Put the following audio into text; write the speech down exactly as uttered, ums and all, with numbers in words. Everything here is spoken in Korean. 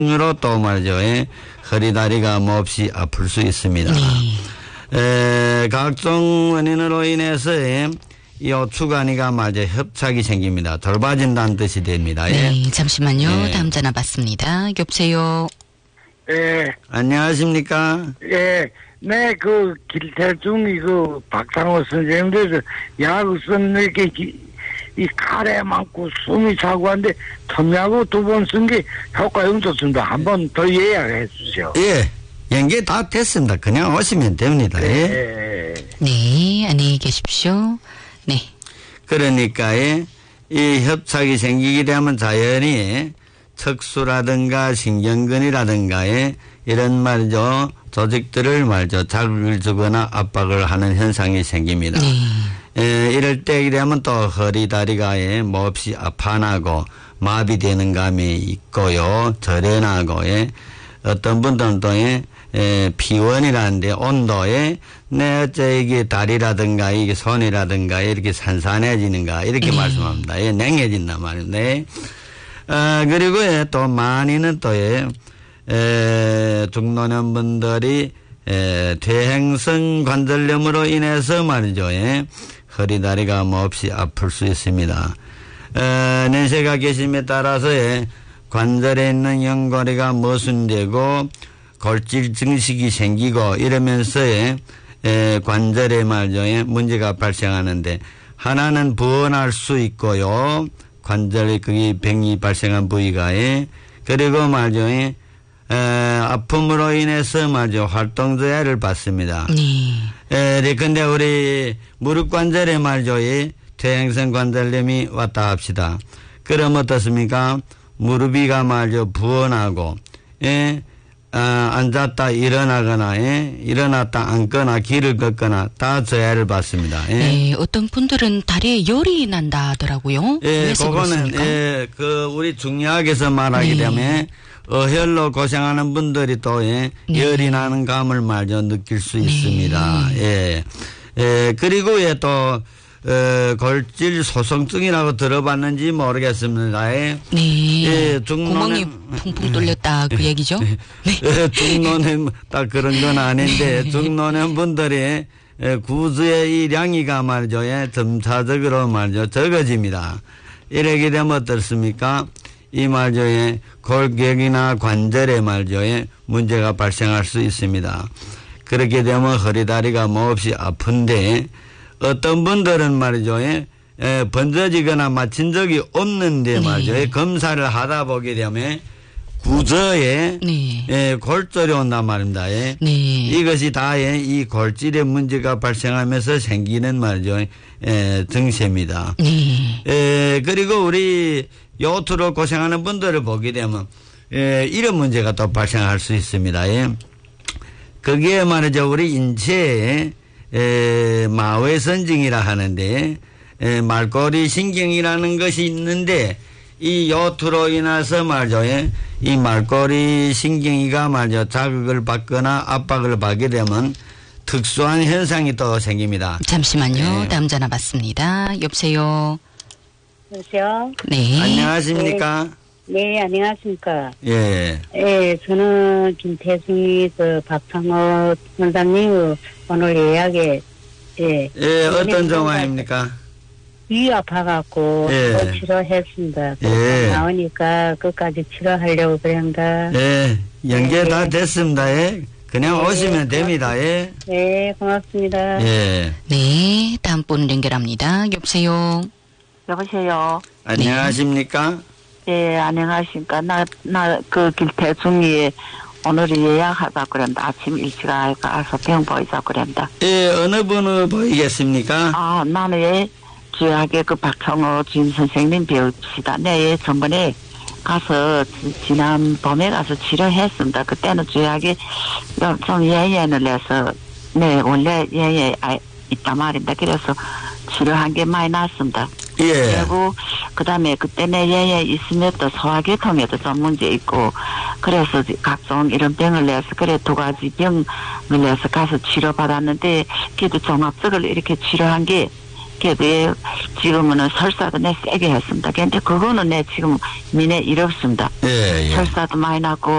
으로 또 말이죠. 예, 허리 다리가 몹시 아플 수 있습니다. 네. 에, 각종 원인으로 인해서 예, 이 오추간이가 말이죠. 협착이 생깁니다. 돌봐진다는 뜻이 됩니다. 예. 네, 잠시만요. 네. 다음 전화 받습니다. 여보세요. 예, 안녕하십니까? 예, 네, 그, 길태중이 그, 박상호 선생님께서 약을 썼는데, 이렇게, 기, 이 칼에 맞고 숨이 차고 하는데, 텀약을 두 번 쓴 게 효과가 좋습니다. 한 번 더 예약해 주세요. 예, 연계 다 됐습니다. 그냥 오시면 됩니다. 예. 예. 네, 안녕히 계십시오. 네. 그러니까 예, 이 협착이 생기게 되면 자연히 척수라든가 신경근이라든가 예, 이런 말이죠. 조직들을 말이죠. 자극을 주거나 압박을 하는 현상이 생깁니다. 네. 예, 이럴 때 되면 또 허리 다리가 예, 몹시 아파나고 마비되는 감이 있고요. 저련하고 예, 어떤 분들은 또 예, 예, 피원이라는데 온도에 내 어째 이게 다리라든가 이게 손이라든가 이렇게 산산해지는가 이렇게 네. 말씀합니다. 예, 냉해진단 말입니다. 예. 어, 그리고 예, 또 많이는 또 예, 에, 중노년분들이 에, 퇴행성 관절염으로 인해서 말이죠. 예, 허리 다리가 몹시 아플 수 있습니다. 에, 연세가 계심에 따라서 예, 관절에 있는 연골이가 모순되고 골질 증식이 생기고 이러면서 예, 에, 관절에 말이죠. 예, 문제가 발생하는데 하나는 부어날 수 있고요. 관절에 그게 병이 발생한 부위가 예, 그리고 말이죠. 예, 에, 아픔으로 인해서 말이죠. 활동 저하를 받습니다. 네. 에, 근데 우리 무릎 관절에 말이죠. 이 퇴행성 관절염이 왔다 합시다. 그럼 어떻습니까? 무릎이가 말이죠. 부어나고, 예, 아, 앉았다 일어나거나, 예, 일어났다 앉거나 길을 걷거나 다 저하를 받습니다. 예. 네, 어떤 분들은 다리에 열이 난다 하더라고요. 예, 왜서 그거는, 그렇습니까? 예, 그, 우리 중의학에서 말하기 네. 때문에 어혈로 고생하는 분들이 또, 예, 네. 열이 나는 감을 말죠, 느낄 수 있습니다. 예. 예, 그리고 예, 또, 어, 골질 소성증이라고 들어봤는지 모르겠습니다. 예. 네. 예, 중노는- 구멍이 퉁퉁 뚫렸다 그 얘기죠? 네. 예, 중노년 딱 그런 건 아닌데, 중노년 분들이 예, 구수의 이 량이가 말이죠, 예, 점차적으로 말이죠, 적어집니다. 이렇게 되면 어떻습니까? 이 말이죠, 예, 골격이나 관절에 말이죠, 예, 문제가 발생할 수 있습니다. 그렇게 되면 허리 다리가 몹시 아픈데, 어떤 분들은 말이죠, 예, 예, 번져지거나 맞힌 적이 없는데 말이죠, 예, 검사를 하다 보게 되면 구저에 네. 예, 골절이 온단 말입니다. 예. 네. 이것이 다 이 골질에 문제가 발생하면서 생기는 말이죠. 예, 증세입니다. 네. 예, 그리고 우리 요트로 고생하는 분들을 보게 되면 예, 이런 문제가 또 발생할 수 있습니다. 예. 그게 말이죠. 우리 인체에 에, 마외선징이라 하는데 에, 말꼬리 신경이라는 것이 있는데 이 요트로 인해서 말이죠. 예, 이 말꼬리 신경이가 말이죠. 자극을 받거나 압박을 받게 되면 특수한 현상이 또 생깁니다. 잠시만요. 네. 다음 전화 받습니다. 여보세요. 여보세요? 네. 안녕하십니까? 네, 안녕하십니까. 예. 예, 저는 김태승이 그 박상호 원장님 오늘 예약에, 예. 예, 어떤 정화입니까? 귀 아파갖고 예. 또 치료했습니다. 예. 나오니까 끝까지 치료하려고 그런다. 예, 연계 네. 다 됐습니다. 예. 그냥 네, 오시면 됩니다. 예. 네, 고맙습니다. 예. 네. 다음 분 연결합니다. 여보세요. 여보세요. 안녕하십니까? 예, 안녕하십니까. 나, 나, 그, 길태중이 오늘 예약하자 그랬다. 아침 일찍 가서 병 보이자 그랬다. 예, 어느 분을 보이겠습니까? 아, 나는 예, 주하게 그 박성호 주임 선생님 배웁시다. 네, 예, 전번에 가서, 지, 지난 봄에 가서 치료했습니다. 그때는 주하게 좀 예예를 내서, 네, 원래 예예 아, 있단 말인데, 그래서 치료한 게 많이 났습니다. 예. 그리고 그다음에 그때는 예예 있으면 또 소화계통에도 좀 문제 있고 그래서 각종 이런 병을 내서 그래 두 가지 병을 내서 가서 치료받았는데 그래도 종합적으로 이렇게 치료한 게 그게 지금은 설사도 내 세게 했습니다. 근데 그거는 내 지금 미내 이렇습니다. 예, 예. 설사도 많이 나고